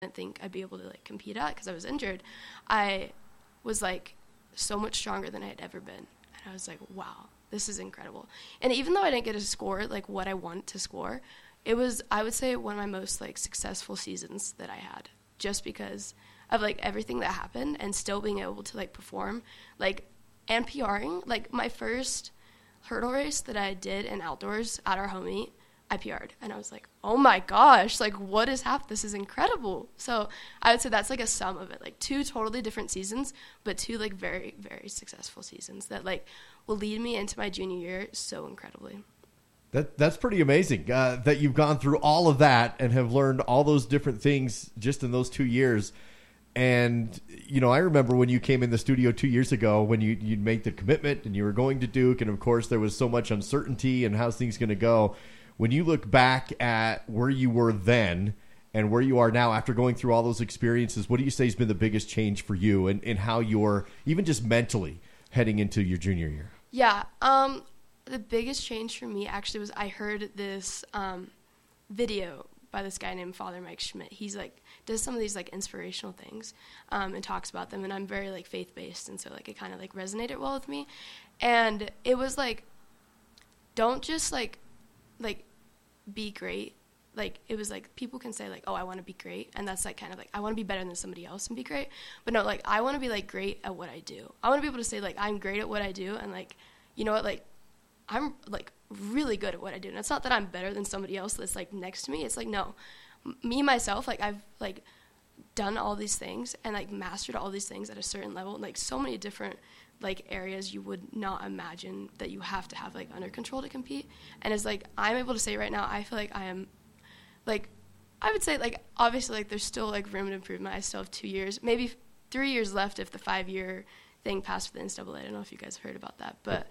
didn't think I'd be able to like compete at because I was injured, I was like so much stronger than I had ever been. And I was like, wow, this is incredible. And even though I didn't get to score like what I want to score, it was, I would say, one of my most like successful seasons that I had, just because of like everything that happened and still being able to like perform, like, and PRing. Like my first hurdle race that I did in outdoors at our home meet, I PR'd, and I was like, oh my gosh, like what is happening? This is incredible. So I would say that's like a sum of it, like 2 totally different seasons, but 2 like very, very successful seasons that like will lead me into my junior year so incredibly. That's pretty amazing that you've gone through all of that and have learned all those different things just in those 2 years. And, you know, I remember when you came in the studio 2 years ago when you'd make the commitment and you were going to Duke, and of course there was so much uncertainty and how's things going to go. When you look back at where you were then and where you are now after going through all those experiences, what do you say has been the biggest change for you and how you're, even just mentally, heading into your junior year? Yeah, the biggest change for me actually was I heard this video by this guy named Father Mike Schmidt. He's like, does some of these like inspirational things and talks about them, and I'm very like faith-based, and so like it kind of like resonated well with me. And it was like, don't just like be great. Like it was like people can say like, oh, I want to be great, and that's like kind of like I want to be better than somebody else and be great, but no, like I want to be like great at what I do. I want to be able to say like I'm great at what I do, and like, you know what, like I'm like really good at what I do. And it's not that I'm better than somebody else that's like next to me. It's like, no, me myself, like I've like done all these things and like mastered all these things at a certain level, like so many different like areas you would not imagine that you have to have like under control to compete. And it's like I'm able to say right now, I feel like I am like, I would say like obviously like there's still like room to improvement. I still have 2 years, maybe 3 years left if the 5-year thing passed for the NCAA. I don't know if you guys heard about that, but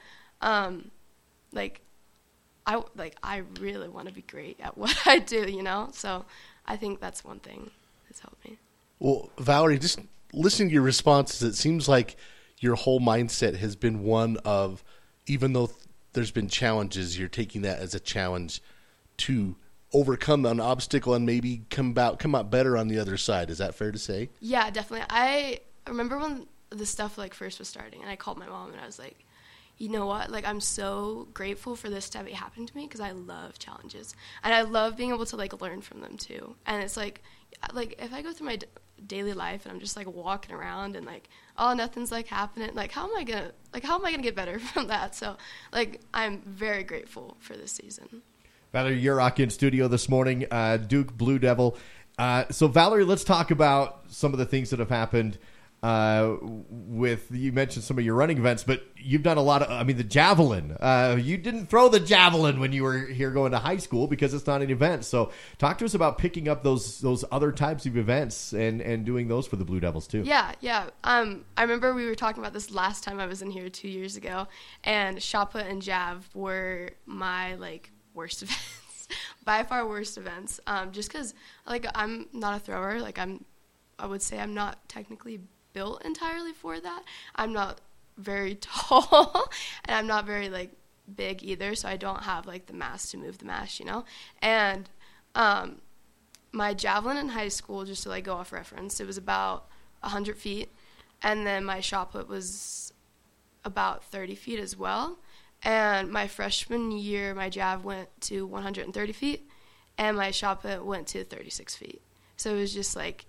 I really want to be great at what I do, you know? So I think that's one thing that's helped me. Well, Valerie, just listening to your responses, it seems like your whole mindset has been one of, even though there's been challenges, you're taking that as a challenge to overcome an obstacle and maybe come out better on the other side. Is that fair to say? Yeah, definitely. I remember when the stuff like first was starting, and I called my mom and I was like, you know what, like I'm so grateful for this to have happened to me because I love challenges and I love being able to like learn from them too. And it's like if I go through my daily life and I'm just like walking around and like, oh, nothing's like happening, like how am I gonna get better from that? So like I'm very grateful for this season. Valerie Urach in studio this morning, Duke Blue Devil. So Valerie, let's talk about some of the things that have happened with, you mentioned some of your running events, but you've done a lot of, I mean, the javelin. You didn't throw the javelin when you were here going to high school because it's not an event. So talk to us about picking up those other types of events and doing those for the Blue Devils too. Yeah. I remember we were talking about this last time I was in here 2 years ago, and shot put and jav were my like worst events, by far worst events. Just because like I'm not a thrower. Like I would say I'm not technically built entirely for that. I'm not very tall and I'm not very like big either, so I don't have like the mass to move the mash, you know. And my javelin in high school, just to like go off reference, it was about 100 feet, and then my shot put was about 30 feet as well. And my freshman year, my jav went to 130 feet and my shot put went to 36 feet. So it was just like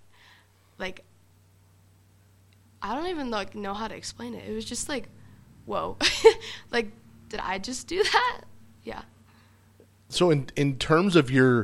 I don't even like know how to explain it. It was just like, whoa, like, did I just do that? Yeah. So in terms of your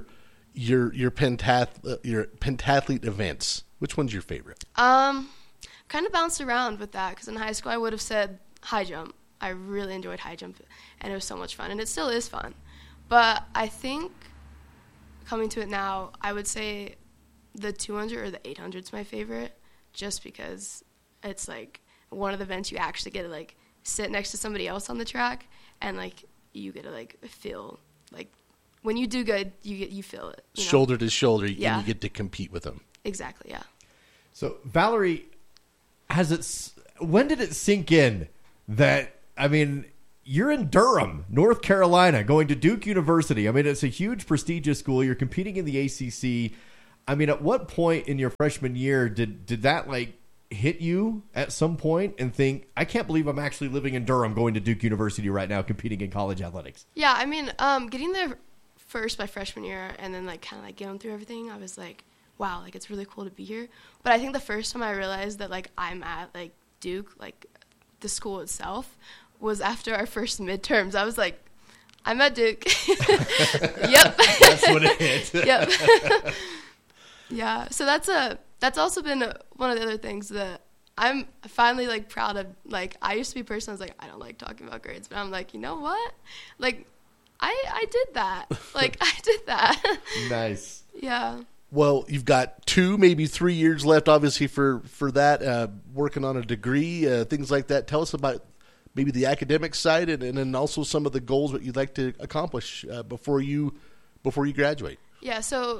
pentathlete events, which one's your favorite? Kind of bounced around with that because in high school I would have said high jump. I really enjoyed high jump, and it was so much fun, and it still is fun. But I think coming to it now, I would say the 200 or the 800 is my favorite, just because it's like one of the events you actually get to like sit next to somebody else on the track, and like you get to like feel like when you do good, you feel it. You know? Shoulder to shoulder, yeah. And you get to compete with them. Exactly, yeah. So Valerie, when did it sink in that, I mean, you're in Durham, North Carolina, going to Duke University. I mean, it's a huge, prestigious school. You're competing in the ACC. I mean, at what point in your freshman year did that like hit you at some point and think, I can't believe I'm actually living in Durham, going to Duke University right now, competing in college athletics? Yeah, I mean, getting there first my freshman year and then like kind of like going through everything, I was like, wow, like it's really cool to be here. But I think the first time I realized that like I'm at like Duke, like the school itself, was after our first midterms. I was like, I'm at Duke. Yep. That's what it hit. Yep. Yeah. So that's also been one of the other things that I'm finally like proud of. Like I used to be a person I was like, I don't like talking about grades, but I'm like, you know what? Like I did that. Like I did that. Nice. Yeah. Well, you've got 2, maybe 3 years left, obviously, for that, working on a degree, things like that. Tell us about maybe the academic side and then also some of the goals that you'd like to accomplish before you graduate. Yeah, so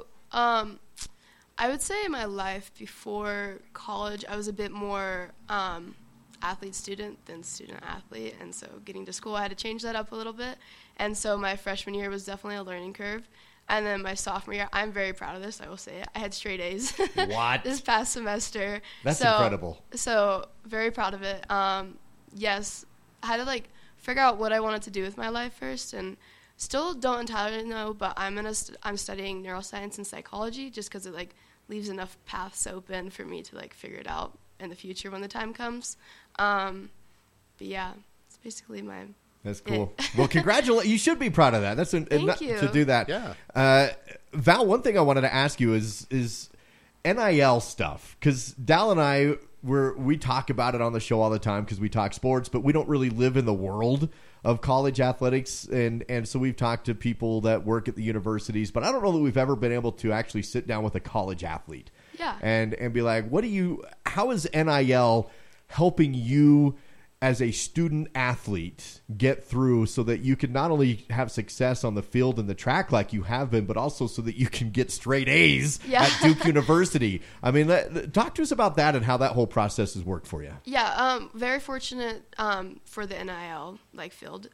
I would say in my life before college, I was a bit more athlete-student than student-athlete, and so getting to school, I had to change that up a little bit. And so my freshman year was definitely a learning curve. And then my sophomore year, I'm very proud of this, I will say it. I had straight A's What? this past semester. That's incredible. So very proud of it. Yes, I had to like figure out what I wanted to do with my life first, and still don't entirely know, but I'm studying neuroscience and psychology just because it like leaves enough paths open for me to like figure it out in the future when the time comes. But yeah, it's basically my... That's cool. Well, congratulations. You should be proud of that. Thank you. To do that. Yeah. Val, one thing I wanted to ask you is NIL stuff, because Dal and I we talk about it on the show all the time because we talk sports, but we don't really live in the world of college athletics, and so we've talked to people that work at the universities, but I don't know that we've ever been able to actually sit down with a college athlete. Yeah. And be like, how is NIL helping you as a student athlete get through so that you can not only have success on the field and the track like you have been, but also so that you can get straight A's at Duke University? I mean, talk to us about that and how that whole process has worked for you. Yeah, very fortunate for the NIL like field.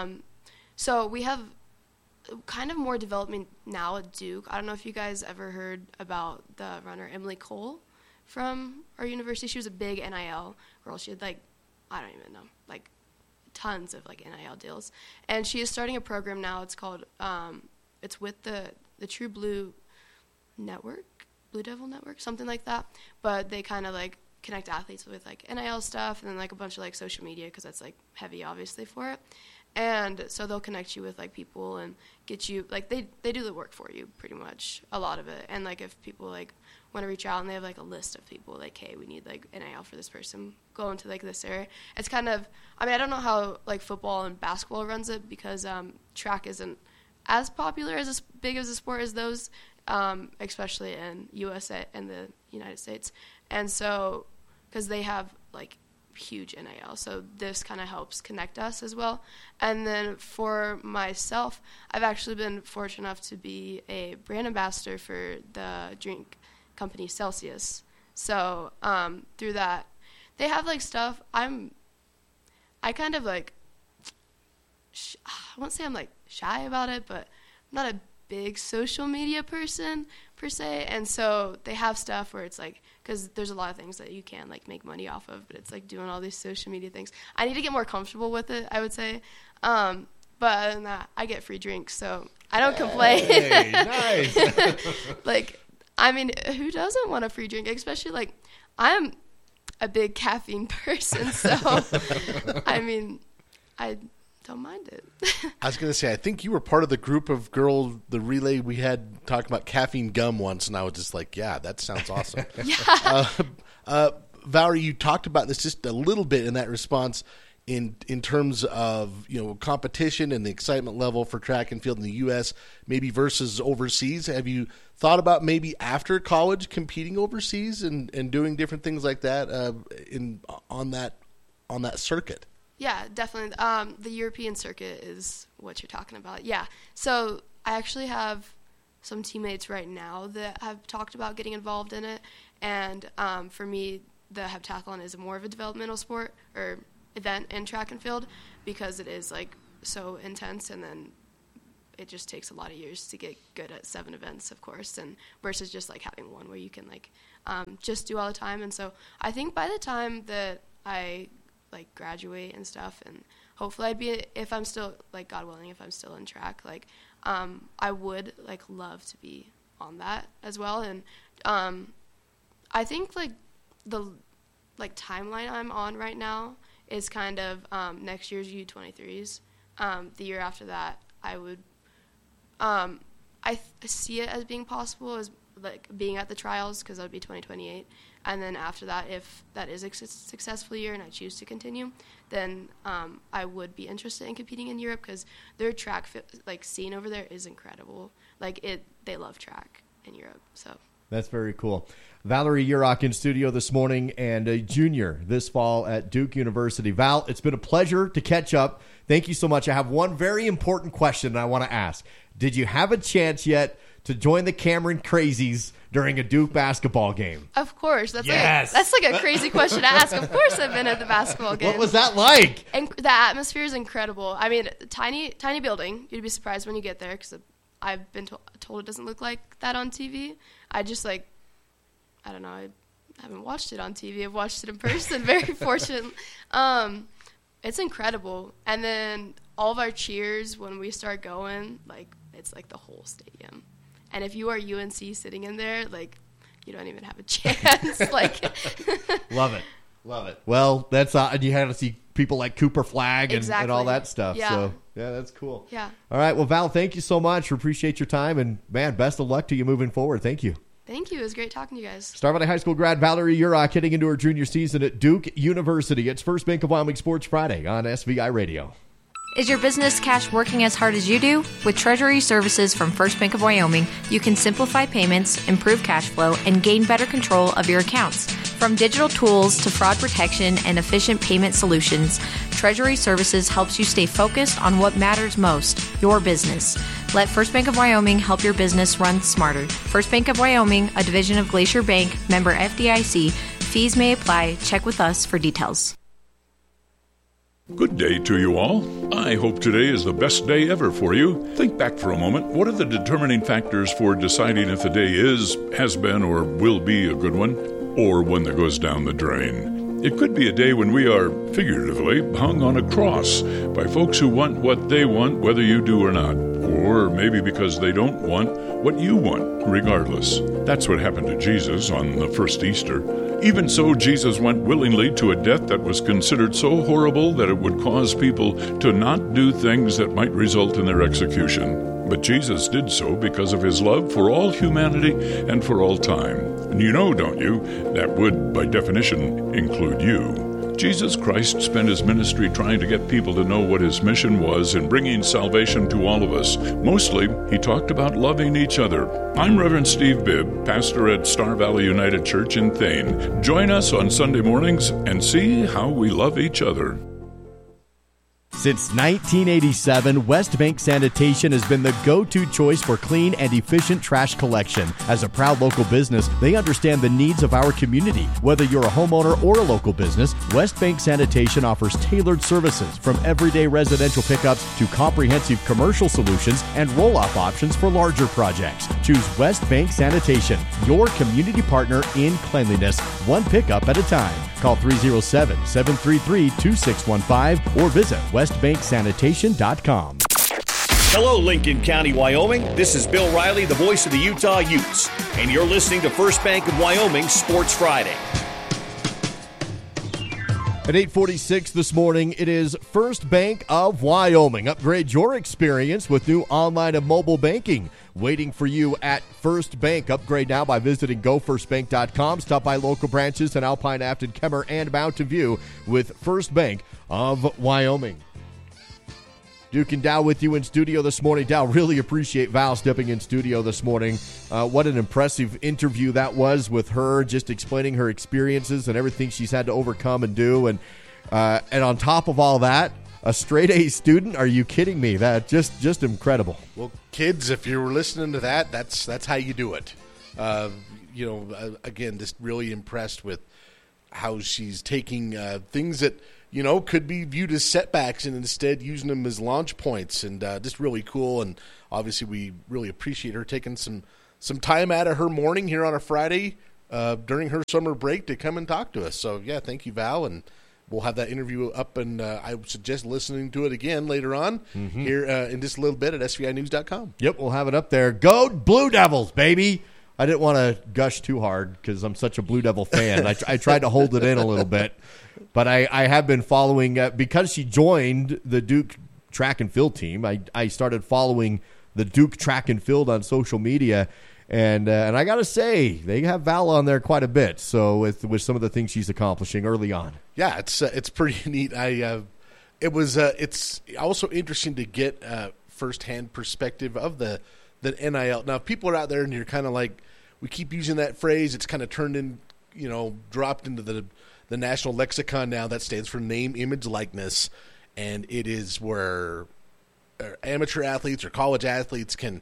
So we have kind of more development now at Duke. I don't know if you guys ever heard about the runner Emily Cole from our university. She was a big NIL girl. She had like, I don't even know, like tons of like NIL deals. And she is starting a program now. It's called, it's with the True Blue Network, Blue Devil Network, something like that. But they kind of like connect athletes with like NIL stuff and then like a bunch of like social media because that's like heavy obviously for it. And so they'll connect you with like people and get you like they do the work for you pretty much, a lot of it. And like if people like want to reach out and they have like a list of people like, hey, we need like NIL for this person, go into like this area. It's kind of, I mean, I don't know how like football and basketball runs it because track isn't as popular as big as a sport as those, especially in USA and the United States. And so because they have like huge NIL, so this kind of helps connect us as well. And then for myself, I've actually been fortunate enough to be a brand ambassador for the drink company Celsius. So through that, they have like stuff. I kind of like, I won't say I'm like shy about it, but I'm not a big social media person per se, and so they have stuff where it's like, because there's a lot of things that you can like make money off of, but it's like doing all these social media things. I need to get more comfortable with it, I would say, but other than that, I get free drinks, so I don't complain. Hey, nice. Like, I mean, who doesn't want a free drink? Especially like, I'm a big caffeine person, so I mean, I don't mind it. I was going to say, I think you were part of the group of girls, the relay we had talking about caffeine gum once, and I was just like, yeah, that sounds awesome. Yeah. Valerie, you talked about this just a little bit in that response in terms of, you know, competition and the excitement level for track and field in the U.S., maybe versus overseas. Have you thought about maybe after college competing overseas and doing different things like that on that circuit? Yeah, definitely. The European circuit is what you're talking about. Yeah. So I actually have some teammates right now that have talked about getting involved in it. And for me, the heptathlon is more of a developmental sport or event in track and field because it is like so intense. And then it just takes a lot of years to get good at 7 events, of course, and versus just like having one where you can like just do all the time. And so I think by the time that I like graduate and stuff, and hopefully I'd be, if I'm still, like God willing, if I'm still in track, like I would like love to be on that as well. And I think like the like timeline I'm on right now is kind of next year's U23s. The year after that, I would I see it as being possible as like being at the trials, because that would be 2028. And then after that, if that is a successful year and I choose to continue, then I would be interested in competing in Europe, because their track like scene over there is incredible. Like they love track in Europe. So that's very cool. Valerie Urach in studio this morning, and a junior this fall at Duke University. Val, it's been a pleasure to catch up. Thank you so much. I have one very important question I want to ask. Did you have a chance yet to join the Cameron Crazies during a Duke basketball game? Of course. That's yes. That's like a crazy question to ask. Of course I've been at the basketball game. What was that like? And the atmosphere is incredible. I mean, tiny building. You'd be surprised when you get there, because I've been told it doesn't look like that on TV. I just like, I don't know, I haven't watched it on TV. I've watched it in person, very fortunate. It's incredible. And then all of our cheers when we start going, like, it's like the whole stadium. And if you are UNC sitting in there, like, you don't even have a chance. Like, Love it. Well, that's and you had to see people like Cooper Flagg and all that stuff. Yeah. So yeah, that's cool. Yeah. All right. Well, Val, thank you so much. We appreciate your time, and man, best of luck to you moving forward. Thank you. Thank you. It was great talking to you guys. Star Valley High School grad Valerie Urach heading into her junior season at Duke University. It's First Bank of Wyoming Sports Friday on SVI Radio. Is your business cash working as hard as you do? With Treasury Services from First Bank of Wyoming, you can simplify payments, improve cash flow, and gain better control of your accounts. From digital tools to fraud protection and efficient payment solutions, Treasury Services helps you stay focused on what matters most, your business. Let First Bank of Wyoming help your business run smarter. First Bank of Wyoming, a division of Glacier Bank, member FDIC. Fees may apply. Check with us for details. Good day to you all. I hope today is the best day ever for you. Think back for a moment. What are the determining factors for deciding if the day is, has been, or will be a good one, or one that goes down the drain? It could be a day when we are, figuratively, hung on a cross by folks who want what they want, whether you do or not. Or maybe because they don't want what you want, regardless. That's what happened to Jesus on the first Easter. Even so, Jesus went willingly to a death that was considered so horrible that it would cause people to not do things that might result in their execution. But Jesus did so because of his love for all humanity and for all time. And you know, don't you, that would, by definition, include you. Jesus Christ spent his ministry trying to get people to know what his mission was in bringing salvation to all of us. Mostly, he talked about loving each other. I'm Reverend Steve Bibb, pastor at Star Valley United Church in Thane. Join us on Sunday mornings and see how we love each other. Since 1987, West Bank Sanitation has been the go-to choice for clean and efficient trash collection. As a proud local business, they understand the needs of our community. Whether you're a homeowner or a local business, West Bank Sanitation offers tailored services from everyday residential pickups to comprehensive commercial solutions and roll-off options for larger projects. Choose West Bank Sanitation, your community partner in cleanliness, one pickup at a time. Call 307-733-2615 or visit westbanksanitation.com. Hello, Lincoln County, Wyoming. This is Bill Riley, the voice of the Utah Utes, and you're listening to First Bank of Wyoming Sports Friday. At 8:46 this morning, it is First Bank of Wyoming. Upgrade your experience with new online and mobile banking. Waiting for you at First Bank. Upgrade now by visiting gofirstbank.com. Stop by local branches in Alpine, Afton, Kemmer, and Mountain View with First Bank of Wyoming. Duke and Dow with you in studio this morning. Dow, really appreciate Val stepping in studio this morning. What an impressive interview that was with her, just explaining her experiences and everything she's had to overcome and do. And on top of all that, a straight A student? Are you kidding me? That just incredible. Well, kids, if you're listening to that, that's how you do it. Again, just really impressed with how she's taking things that could be viewed as setbacks and instead using them as launch points, and just really cool. And obviously we really appreciate her taking some time out of her morning here on a Friday during her summer break to come and talk to us. So, yeah, thank you, Val, and we'll have that interview up, and I would suggest listening to it again later on here in just a little bit at SVInews.com. Yep, we'll have it up there. Go Blue Devils, baby! I didn't want to gush too hard because I'm such a Blue Devil fan. I tried to hold it in a little bit, but I have been following because she joined the Duke track and field team. I started following the Duke track and field on social media, and I got to say they have Val on there quite a bit. So with some of the things she's accomplishing early on, yeah, it's pretty neat. It's also interesting to get firsthand perspective of the NIL. Now, if people are out there and you're kind of like, we keep using that phrase, it's kind of turned in, dropped into the national lexicon now. That stands for name, image, likeness, and it is where amateur athletes or college athletes can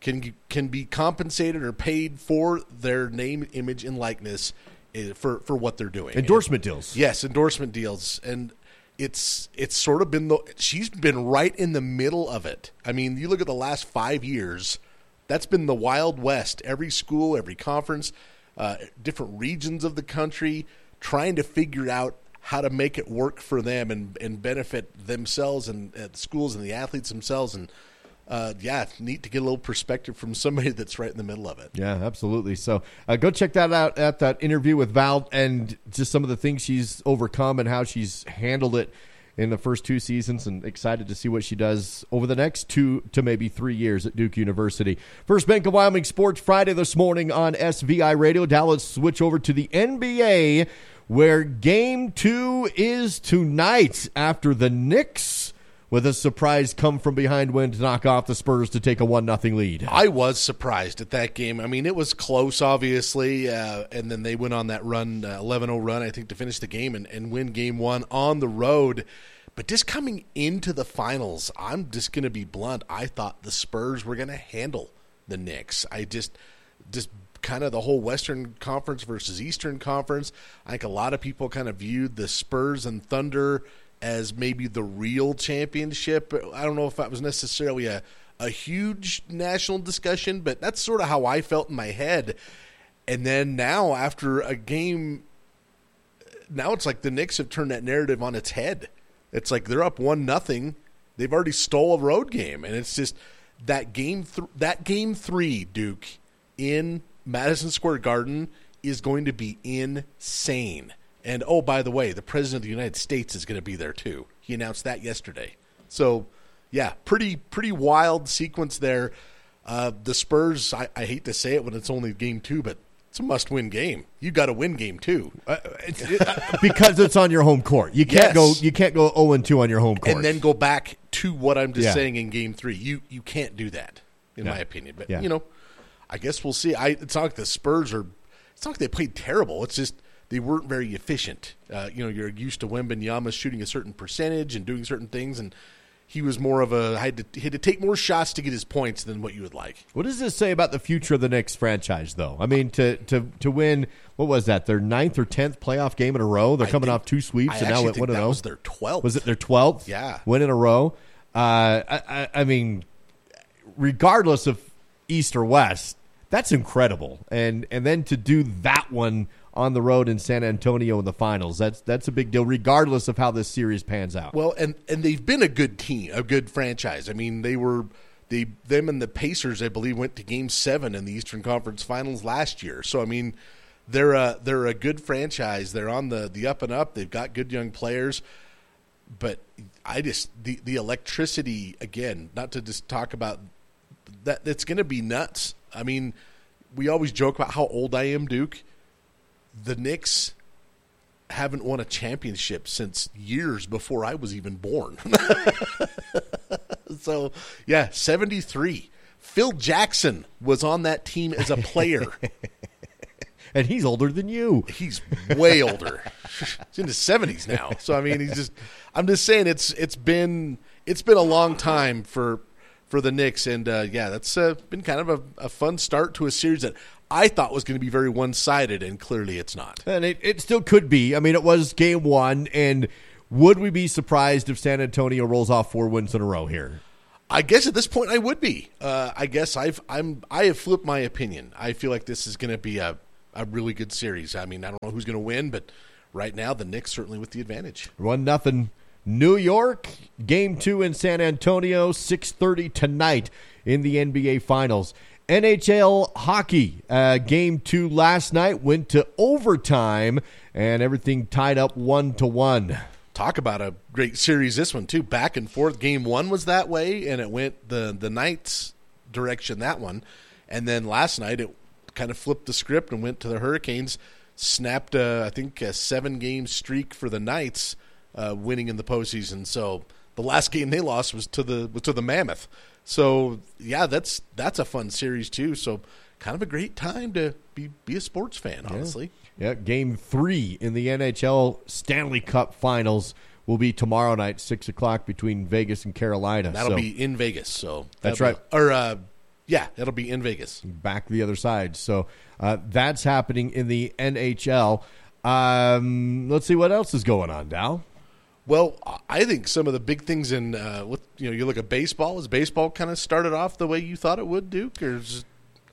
be compensated or paid for their name, image, and likeness for what they're doing. Endorsement deals. Yes, endorsement deals. And it's sort of been she's been right in the middle of it. I mean, you look at the last 5 years, that's been the Wild West. Every school, every conference, different regions of the country trying to figure out how to make it work for them and benefit themselves and the schools and the athletes themselves. And neat to get a little perspective from somebody that's right in the middle of it. Yeah, absolutely. So go check that out at that interview with Val and just some of the things she's overcome and how she's handled it in the first 2 seasons, and excited to see what she does over the next 2 to maybe 3 years at Duke University. First Bank of Wyoming Sports Friday this morning on SVI Radio. Now let's switch over to the NBA, where Game 2 is tonight after the Knicks, with a surprise come-from-behind win to knock off the Spurs to take a 1-0 lead. I was surprised at that game. I mean, it was close, obviously, and then they went on that run, 11-0 run, I think, to finish the game and win Game 1 on the road. But just coming into the finals, I'm just going to be blunt. I thought the Spurs were going to handle the Knicks. I just kind of the whole Western Conference versus Eastern Conference, I think a lot of people kind of viewed the Spurs and Thunder as maybe the real championship. I don't know if that was necessarily a huge national discussion, but that's sort of how I felt in my head. And then now, after a game, now it's like the Knicks have turned that narrative on its head. It's like they're up 1-0. They've already stole a road game, and it's just that game 3, Duke, in Madison Square Garden is going to be insane. And, oh, by the way, the President of the United States is going to be there, too. He announced that yesterday. So, yeah, pretty wild sequence there. The Spurs, I hate to say it when it's only Game 2, but it's a must-win game. You got to win Game 2. Because it's on your home court. You can't go 0-2 on your home court. And then go back to what I'm just saying in Game 3. You can't do that, in my opinion. But, I guess we'll see. It's not like the Spurs it's not like they played terrible. It's just they weren't very efficient. You're used to Wembanyama shooting a certain percentage and doing certain things, and he was more of he had to take more shots to get his points than what you would like. What does this say about the future of the Knicks franchise, though? I mean, to win, what was that, their 9th or 10th playoff game in a row? They're coming off 2 sweeps, and now at 1-0. That was their 12th. Was it their 12th? Yeah. Win in a row? I mean, regardless of East or West, that's incredible. And then to do that one on the road in San Antonio in the finals, that's a big deal, regardless of how this series pans out. Well, and they've been a good team, a good franchise. I mean, them and the Pacers, I believe, went to Game 7 in the Eastern Conference Finals last year. So, I mean, they're a good franchise. They're on the up and up. They've got good young players. But the electricity, again, not to just talk about that, it's going to be nuts. I mean, we always joke about how old I am, Duke. The Knicks haven't won a championship since years before I was even born. So, 73. Phil Jackson was on that team as a player. And he's older than you. He's way older. He's in his 70s now. So, I mean, I'm just saying it's been a long time for the Knicks. And, that's been kind of a fun start to a series that I thought was going to be very one-sided, and clearly it's not. And it still could be. I mean, it was Game 1, and would we be surprised if San Antonio rolls off 4 wins in a row here? I guess at this point I would be. I guess I have flipped my opinion. I feel like this is going to be a really good series. I mean, I don't know who's going to win, but right now the Knicks certainly with the advantage. 1-0 New York. Game 2 in San Antonio, 6:30 tonight in the NBA Finals. NHL hockey, Game 2 last night went to overtime, and everything tied up 1-1. Talk about a great series, this one, too. Back and forth. Game 1 was that way, and it went the Knights' direction, that one. And then last night it kind of flipped the script and went to the Hurricanes, snapped, I think, a 7-game streak for the Knights, winning in the postseason. So the last game they lost was to the Mammoth. So, yeah, that's a fun series, too. So kind of a great time to be a sports fan, honestly. Yeah, Game 3 in the NHL Stanley Cup Finals will be tomorrow night, 6 o'clock between Vegas and Carolina. That'll be in Vegas. So that's right. It'll be in Vegas. Back the other side. So that's happening in the NHL. Let's see what else is going on, Dow. Well, I think some of the big things in you look at baseball. Has baseball kind of started off the way you thought it would, Duke? Or do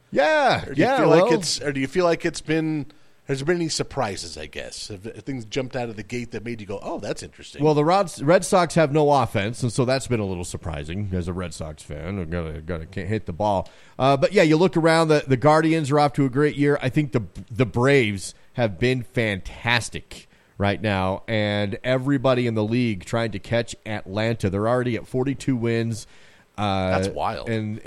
you feel like it's been? Has there been any surprises, I guess? Have things jumped out of the gate that made you go, oh, that's interesting? Well, the Red Sox have no offense, and so that's been a little surprising as a Red Sox fan. Can't hit the ball. But, yeah, you look around, the Guardians are off to a great year. I think the Braves have been fantastic right now, and everybody in the league trying to catch Atlanta. They're already at 42 wins. That's wild. And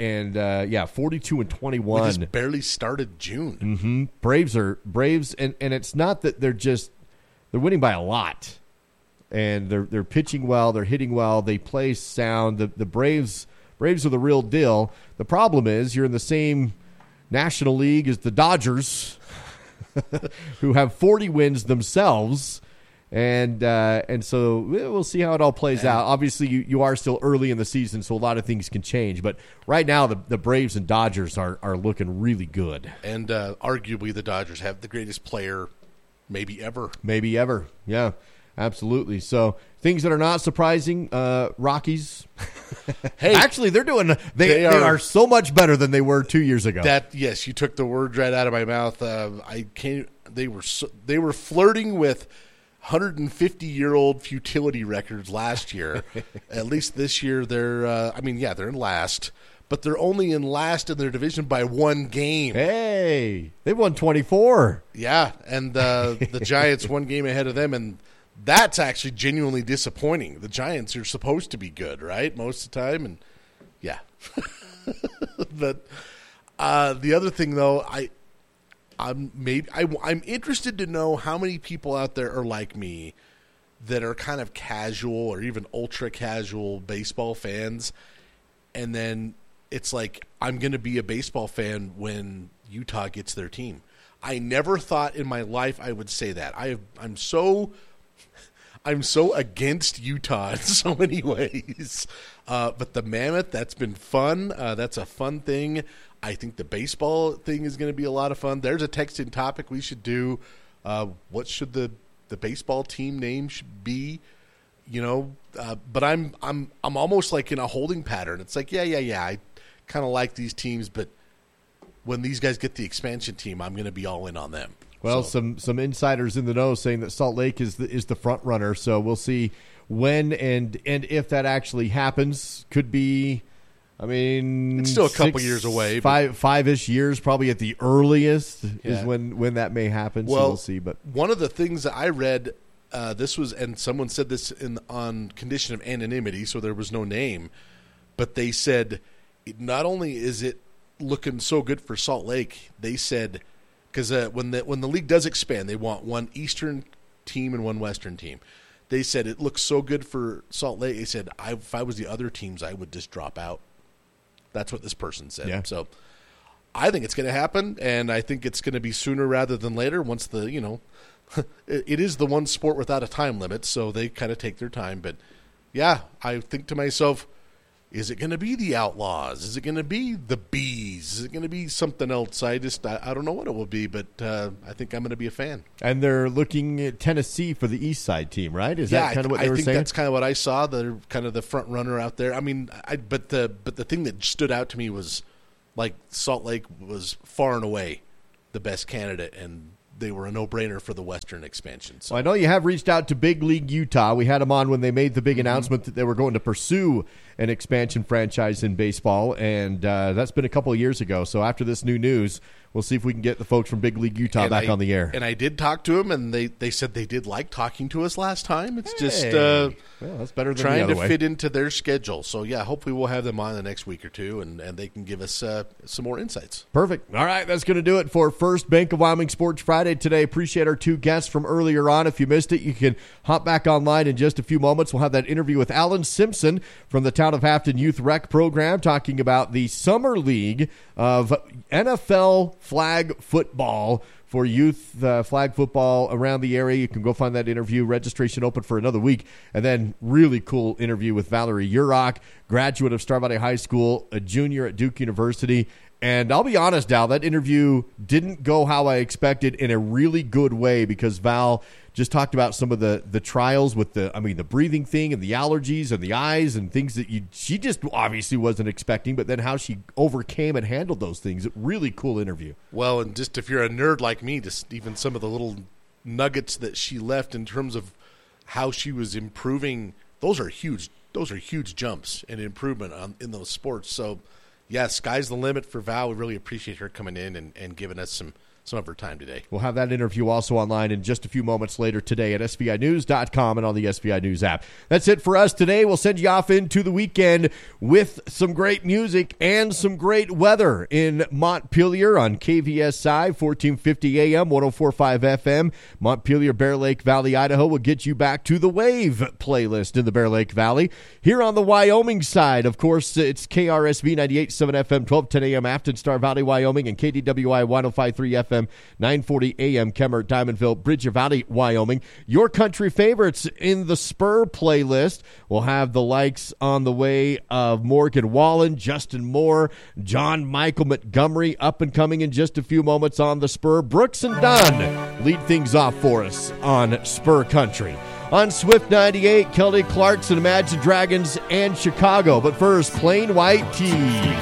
42-21. We just barely started June. Mm-hmm. Braves, and it's not that they're winning by a lot, and they're pitching well, they're hitting well, they play sound. The Braves are the real deal. The problem is you're in the same National League as the Dodgers, who have 40 wins themselves. And so we'll see how it all plays out. Obviously, you are still early in the season, so a lot of things can change. But right now, the Braves and Dodgers are looking really good. And arguably, the Dodgers have the greatest player maybe ever. Maybe ever, yeah, absolutely. So things that are not surprising, Rockies. Hey, actually, they are so much better than they were 2 years ago. Yes, you took the word right out of my mouth. They were flirting with 150-year-old futility records last year. At least this year, they're in last, but they're only in last in their division by 1 game. Hey, they've won 24. Yeah, and the Giants 1 game ahead of them, and that's actually genuinely disappointing. The Giants are supposed to be good, right, most of the time, and yeah. But the other thing, though, I'm interested to know how many people out there are like me that are kind of casual or even ultra casual baseball fans, and then it's like I'm going to be a baseball fan when Utah gets their team. I never thought in my life I would say that. I'm so against Utah in so many ways. But the Mammoth, that's been fun. That's a fun thing. I think the baseball thing is going to be a lot of fun. There's a texting topic we should do. What should the baseball team name should be? But I'm almost like in a holding pattern. It's like, yeah. I kind of like these teams, but when these guys get the expansion team, I'm going to be all in on them. Well, some insiders in the know saying that Salt Lake is the front runner. So we'll see when and if that actually happens. Could be. I mean, it's still a couple years away. Five-ish years, probably at the earliest, is when that may happen. Well, so we'll see. But one of the things that I read, and someone said this on condition of anonymity, so there was no name, but they said not only is it looking so good for Salt Lake, they said because when the league does expand, they want 1 Eastern team and 1 Western team. They said it looks so good for Salt Lake. They said if I was the other teams, I would just drop out. That's what this person said. Yeah. So I think it's going to happen, and I think it's going to be sooner rather than later once it is the one sport without a time limit, so they kind of take their time. But, yeah, I think to myself, is it going to be the Outlaws? Is it going to be the Bees? Is it going to be something else? I don't know what it will be, but I think I'm going to be a fan. And they're looking at Tennessee for the East Side team, right? Is that kind of what they were saying? I think that's kind of what I saw. They're kind of the front runner out there. I mean, but the thing that stood out to me was like Salt Lake was far and away the best candidate, and they were a no-brainer for the Western expansion. So. Well, I know you have reached out to Big League Utah. We had them on when they made the big announcement that they were going to pursue an expansion franchise in baseball, and that's been a couple of years ago. So after this new news, we'll see if we can get the folks from Big League Utah back on the air. And I did talk to them, and they said they did like talking to us last time. It's just well, that's better than trying the to other way. fit into their schedule. So, yeah, hopefully we'll have them on the next week or two, and they can give us some more insights. Perfect. All right, that's going to do it for First Bank of Wyoming Sports Friday today. Appreciate our two guests from earlier on. If you missed it, you can hop back online in just a few moments. We'll have that interview with Alan Simpson from the Town of Afton Youth Rec Program talking about the Summer League of NFL flag football for youth flag football around the area. You can go find that interview. Registration open for another week. And then really cool interview with Valerie Urach, graduate of Star Valley High School, a junior at Duke University. And I'll be honest, Dal, that interview didn't go how I expected in a really good way because Val just talked about some of the trials with the breathing thing and the allergies and the eyes and things that she just obviously wasn't expecting, but then how she overcame and handled those things. Really cool interview. Well, and just if you're a nerd like me, just even some of the little nuggets that she left in terms of how she was improving, those are huge jumps and improvement in those sports. So, yeah, sky's the limit for Val. We really appreciate her coming in and giving us some of her time today. We'll have that interview also online in just a few moments later today at SVInews.com and on the SVI News app. That's it for us today. We'll send you off into the weekend with some great music and some great weather in Montpelier on KVSI, 1450 AM, 104.5 FM. Montpelier, Bear Lake Valley, Idaho will get you back to the Wave playlist in the Bear Lake Valley. Here on the Wyoming side, of course, it's KRSV 98.7 FM, 1210 AM, Afton, Star Valley, Wyoming, and KDWI 105.3 FM. 940 AM, Kemmer, Diamondville, Bridger Valley, Wyoming. Your country favorites in the Spur playlist will have the likes on the way of Morgan Wallen, Justin Moore, John Michael Montgomery, up and coming in just a few moments on the Spur. Brooks and Dunn lead things off for us on Spur Country. On Swift 98, Kelly Clarkson, Imagine Dragons, and Chicago. But first, Plain White Tea.